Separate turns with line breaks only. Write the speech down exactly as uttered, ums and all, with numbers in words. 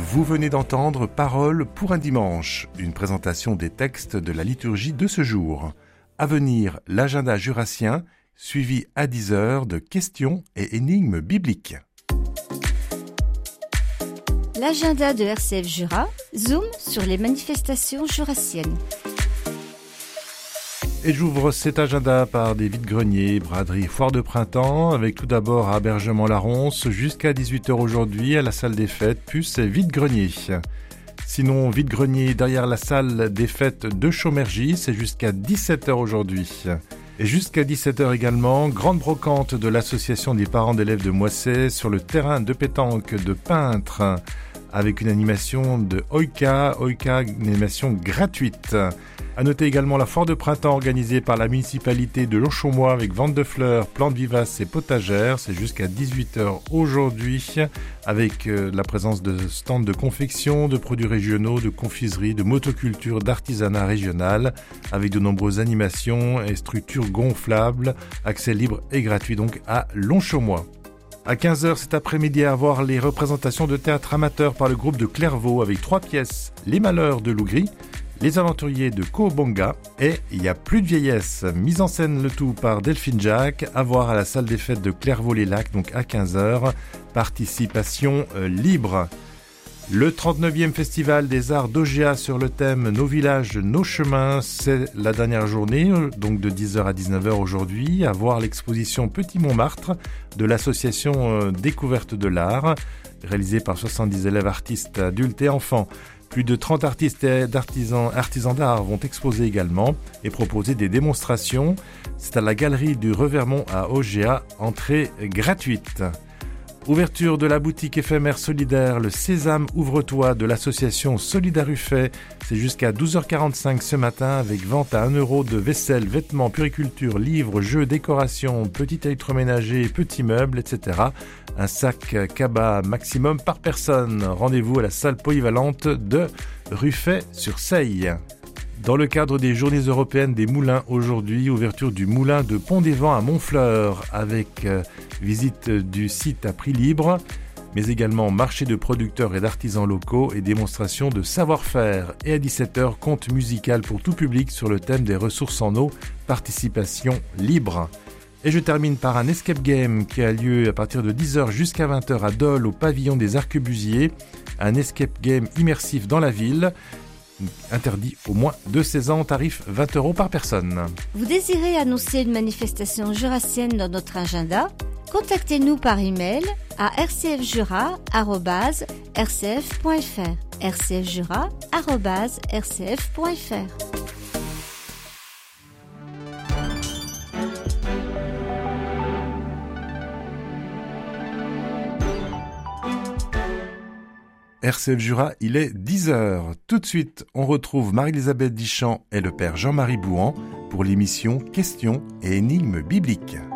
Vous venez d'entendre Paroles pour un dimanche, une présentation des textes de la liturgie de ce jour. À venir, l'agenda jurassien, suivi à dix heures de questions et énigmes bibliques.
L'agenda de R C F Jura zoom sur les manifestations jurassiennes.
Et j'ouvre cet agenda par des vides-greniers, braderie, foire de printemps, avec tout d'abord à Bergemont-la-Ronce, jusqu'à dix-huit heures aujourd'hui, à la salle des fêtes, puce et vide-grenier. Sinon, vide-grenier derrière la salle des fêtes de Chaumergy, c'est jusqu'à dix-sept heures aujourd'hui. Et jusqu'à dix-sept heures également, grande brocante de l'association des parents d'élèves de Moissay sur le terrain de pétanque de Peintre, avec une animation de Oika, Oika, une animation gratuite. À noter également la foire de printemps organisée par la municipalité de Longchaumois avec vente de fleurs, plantes vivaces et potagères. C'est jusqu'à dix-huit heures aujourd'hui avec euh, la présence de stands de confection, de produits régionaux, de confiserie, de motoculture, d'artisanat régional avec de nombreuses animations et structures gonflables, accès libre et gratuit donc à Longchaumois. À quinze heures cet après-midi à voir les représentations de théâtre amateur par le groupe de Clairvaux avec trois pièces, Les Malheurs de Lougris, Les Aventuriers de Koobonga et Il y a plus de vieillesse, mise en scène le tout par Delphine Jacques, à voir à la salle des fêtes de Clairvaux-les-Lacs, donc à quinze heures, participation euh, libre. Le trente-neuvième Festival des Arts d'Ogea sur le thème Nos villages, nos chemins, c'est la dernière journée, donc de dix heures à dix-neuf heures aujourd'hui, à voir l'exposition Petit Montmartre de l'association Découverte de l'Art, réalisée par soixante-dix élèves artistes, adultes et enfants. Plus de trente artistes et artisans, artisans d'art vont exposer également et proposer des démonstrations. C'est à la galerie du Revermont à Ogea, entrée gratuite. Ouverture de la boutique éphémère solidaire Le Sésame Ouvre-toi de l'association Solidarufait. C'est jusqu'à douze heures quarante-cinq ce matin avec vente à un euro de vaisselle, vêtements, puriculture, livres, jeux, décorations, petits électroménagers, petits meubles, et cetera. Un sac cabas maximum par personne. Rendez-vous à la salle polyvalente de Ruffet-sur-Seille. Dans le cadre des Journées européennes des moulins aujourd'hui, ouverture du moulin de Pont-des-Vents à Montfleur avec euh, visite du site à prix libre, mais également marché de producteurs et d'artisans locaux et démonstration de savoir-faire. Et à dix-sept heures, conte musical pour tout public sur le thème des ressources en eau, participation libre. Et je termine par un escape game qui a lieu à partir de dix heures jusqu'à vingt heures à Dole au pavillon des Arquebusiers, un escape game immersif dans la ville. Interdit au moins de seize ans, tarif vingt euros par personne.
Vous désirez annoncer une manifestation jurassienne dans notre agenda? Contactez-nous par email à r c f jura arobase r c f point f r r c f jura arobase r c f point f r.
R C F Jura, il est dix heures. Tout de suite, on retrouve Marie-Elisabeth Dichamp et le père Jean-Marie Bouhan pour l'émission Questions et énigmes bibliques.